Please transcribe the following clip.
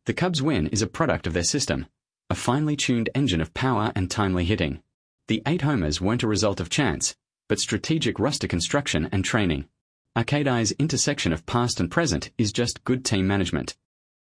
The Cubs' win is a product of their system, a finely tuned engine of power and timely hitting. The 8 homers weren't a result of chance, but strategic roster construction and training. Arcadi's intersection of past and present is just good team management.